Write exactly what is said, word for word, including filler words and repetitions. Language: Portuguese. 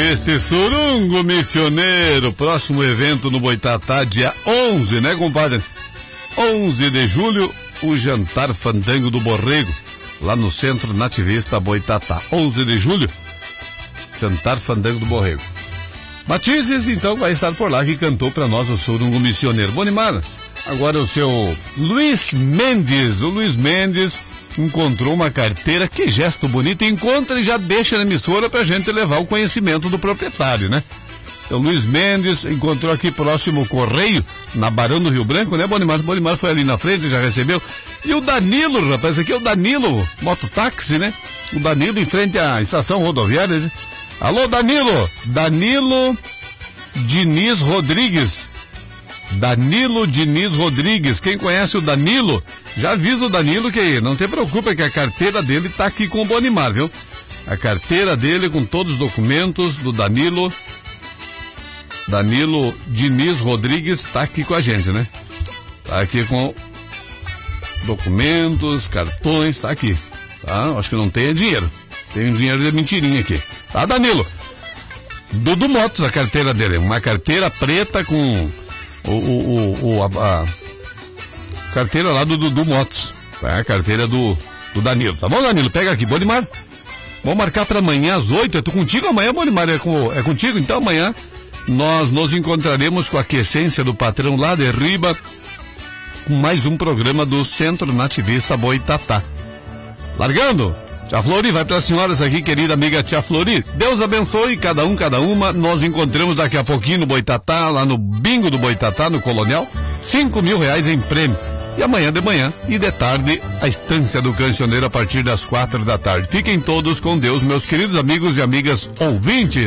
este Surungo Missioneiro, próximo evento no Boitatá, dia onze, né, compadre? onze de julho, o Jantar Fandango do Borrego, lá no Centro Nativista Boitatá. onze de julho, Jantar Fandango do Borrego. Matizes, então, vai estar por lá, que cantou pra nós o Surungo Missioneiro. Bonimar, agora o seu Luiz Mendes, o Luiz Mendes encontrou uma carteira, que gesto bonito, encontra e já deixa na emissora pra gente levar o conhecimento do proprietário, né? Então, Luiz Mendes encontrou aqui próximo ao Correio, na Barão do Rio Branco, né, Bonimar? Bonimar foi ali na frente, já recebeu. E o Danilo, rapaz, aqui é o Danilo, mototáxi, né? O Danilo em frente à estação rodoviária, né? Alô, Danilo! Danilo Diniz Rodrigues. Danilo Diniz Rodrigues. Quem conhece o Danilo, já avisa o Danilo que não se preocupa, que a carteira dele tá aqui com o Bonimar, viu? A carteira dele com todos os documentos do Danilo. Danilo Diniz Rodrigues tá aqui com a gente, né? Tá aqui com documentos, cartões, tá aqui. Tá? Acho que não tem dinheiro. Tem um dinheiro de mentirinha aqui. Tá, Danilo? Dudu Motos, a carteira dele. Uma carteira preta com o, o, o, a, a carteira lá do Dudu Motos. Tá? A carteira do, do Danilo. Tá bom, Danilo? Pega aqui. Bonimar? Vamos marcar para amanhã às oito. Eu tô contigo amanhã, Bonimar? É, com, é contigo? Então amanhã nós nos encontraremos com a Quessência do Patrão lá de Riba, com mais um programa do Centro Nativista Boitatá. Largando? Tia Flori, vai para as senhoras aqui, querida amiga Tia Flori. Deus abençoe cada um, cada uma. Nós encontramos daqui a pouquinho no Boitatá, lá no bingo do Boitatá, no Colonial. Cinco mil reais em prêmio. E amanhã de manhã e de tarde, a Estância do Cancioneiro a partir das quatro da tarde. Fiquem todos com Deus, meus queridos amigos e amigas ouvintes.